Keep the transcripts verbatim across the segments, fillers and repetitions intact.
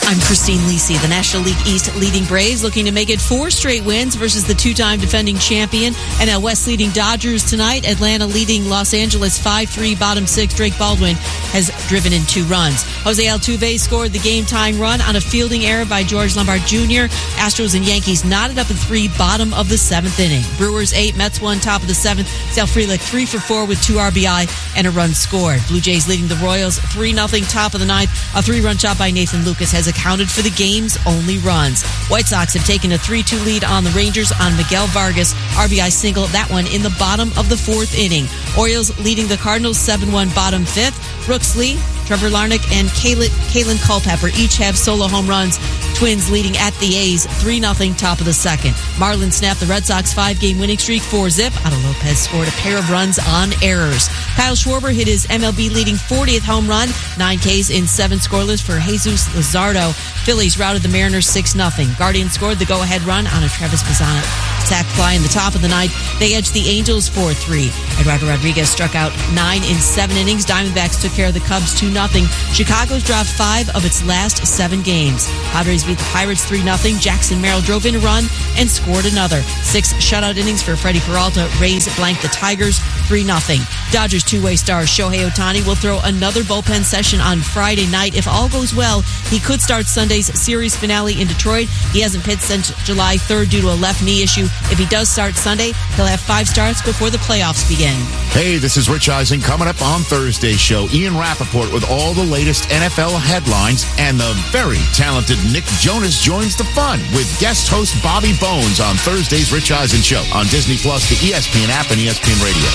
I'm Christine Lisi. The National League East leading Braves looking to make it four straight wins versus the two-time defending champion. N L West leading Dodgers tonight. Atlanta leading Los Angeles five three, bottom six. Drake Baldwin has driven in two runs. Jose Altuve scored the game-tying run on a fielding error by George Lombard Junior Astros and Yankees knotted up in three, bottom of the seventh inning. Brewers eight, Mets one, top of the seventh. Sal Frelick three for four with two R B I and a run scored. Blue Jays leading the Royals three nothing, top of the ninth. A three-run shot by Nathan Lucas has accounted for the game's only runs. White Sox have taken a three two lead on the Rangers on Miguel Vargas. R B I single, that one in the bottom of the fourth inning. Orioles leading the Cardinals seven one, bottom fifth. Brooks Lee, Trevor Larnach, and Kalen Culpepper each have solo home runs. Twins leading at the A's three nothing, top of the second. Marlins snapped the Red Sox five-game winning streak four zip. Otto Lopez scored a pair of runs on errors. Kyle Schwarber hit his M L B leading fortieth home run, nine Ks in seven scoreless for Jesus Luzardo. Phillies routed the Mariners six nothing. Guardians scored the go-ahead run on a Travis Bazzana sac fly in the top of the ninth. They edged the Angels four three. Eduardo Rodriguez struck out nine in seven innings. Diamondbacks took care of the Cubs two nothing. Chicago's dropped five of its last seven games. Padres beat the Pirates three nothing. Jackson Merrill drove in a run and scored another. Six shutout innings for Freddie Peralta. Rays blanked the Tigers three nothing. Dodgers two-way star Shohei Ohtani will throw another bullpen session on Friday night. If all goes well, he could start Sunday's series finale in Detroit. He hasn't pitched since July third due to a left knee issue. If he does start Sunday, he'll have five starts before the playoffs begin. Hey, this is Rich Eisen. Coming up on Thursday's show, Ian Rappaport with all the latest N F L headlines, and the very talented Nick Jonas joins the fun with guest host Bobby Bones on Thursday's Rich Eisen Show on Disney Plus, the E S P N app, and E S P N Radio.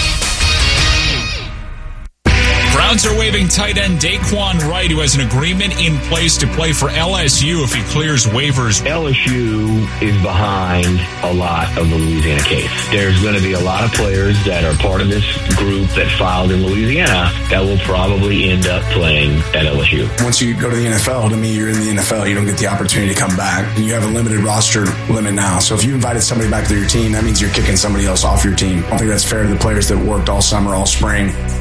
Browns are waiving tight end Daquan Wright, who has an agreement in place to play for L S U if he clears waivers. L S U is behind a lot of the Louisiana case. There's going to be a lot of players that are part of this group that filed in Louisiana that will probably end up playing at L S U. Once you go to the N F L, to me, you're in the N F L. You don't get the opportunity to come back. And you have a limited roster limit now. So if you invited somebody back to your team, that means you're kicking somebody else off your team. I don't think that's fair to the players that worked all summer, all spring.